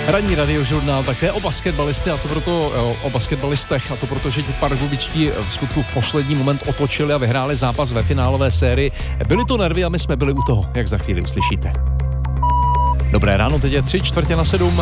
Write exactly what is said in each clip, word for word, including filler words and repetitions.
Ranní radiožurnál také o basketbalisty a to proto o basketbalistech a to proto, že ti pardubičtí v skutku v poslední moment otočili a vyhráli zápas ve finálové sérii. Byly to nervy a my jsme byli u toho, jak za chvíli uslyšíte. Dobré ráno, teď je tři čtvrtě na sedm.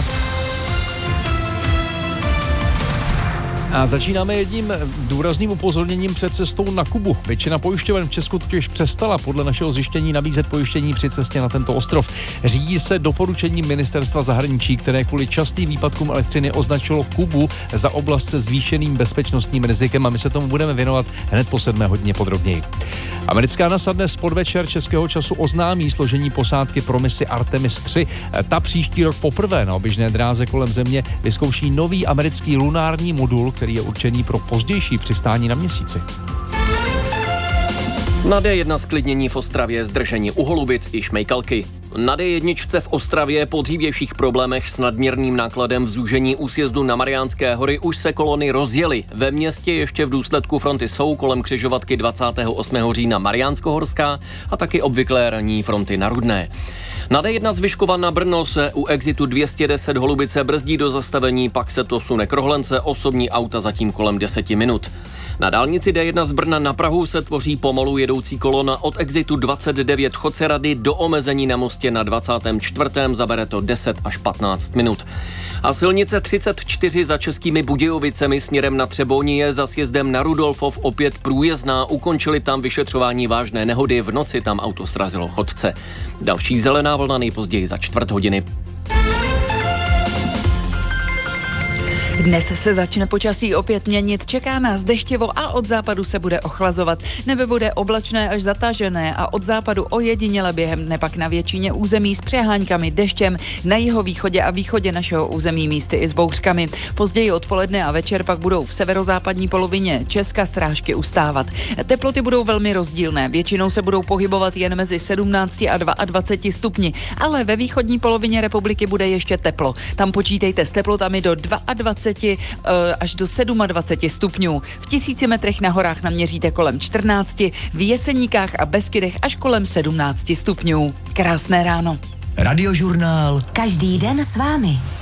A začínáme jedním důrazným upozorněním před cestou na Kubu. Většina pojišťoven v Česku totiž přestala podle našeho zjištění nabízet pojištění při cestě na tento ostrov. Řídí se doporučením Ministerstva zahraničí, které kvůli častým výpadkům elektřiny označilo Kubu za oblast se zvýšeným bezpečnostním rizikem a my se tomu budeme věnovat hned po sedmé hodině podrobněji. Americká NASA dnes podvečer českého času oznámí složení posádky pro misi Artemis tři. Ta příští rok poprvé na oběžné dráze kolem Země vyzkouší nový americký lunární modul, který je určený pro pozdější přistání na Měsíci. Na dé jedna zklidnění v Ostravě, zdržení u Holubic i Šmejkalky. Na dé jedna v Ostravě po dřívějších problémech s nadměrným nákladem v zúžení u sjezdu na Mariánské hory už se kolony rozjely. Ve městě ještě v důsledku fronty jsou kolem křižovatky dvacátého osmého října Mariánskohorská a taky obvyklé ranní fronty na Rudné. Na dé jedna z Vyškova na Brno se u exitu dvě stě deset Holubice brzdí do zastavení, pak se to sune k Rohlence, osobní auta zatím kolem deseti minut. Na dálnici dé jedna z Brna na Prahu se tvoří pomalu jedoucí kolona od exitu dvacet devět Chocerady do omezení na mostě na dvacátém čtvrtém zabere to deset až patnáct minut. A silnice třicet čtyři za Českými Budějovicemi směrem na Třeboň je za sjezdem na Rudolfov opět průjezdná. Ukončili tam vyšetřování vážné nehody, v noci tam auto srazilo chodce. Další zelená vlna nejpozději za čtvrt hodiny. Dnes se začne počasí opět měnit, čeká nás deštivo a od západu se bude ochlazovat. Nebe bude oblačné až zatažené a od západu ojediněle během dne pak na většině území s přeháňkami deštěm, na jihovýchodě a východě našeho území místy i s bouřkami. Později odpoledne a večer pak budou v severozápadní polovině Česka srážky ustávat. Teploty budou velmi rozdílné, většinou se budou pohybovat jen mezi sedmnácti a dvaceti dvěma stupni, ale ve východní polovině republiky bude ještě teplo. Tam počítejte s teplotami do dvaceti dvou až do dvaceti sedmi stupňů. V tisíci metrech na horách naměříte kolem čtrnácti, v Jeseníkách a Beskydech až kolem sedmnácti stupňů. Krásné ráno. Radiožurnál. Každý den s vámi.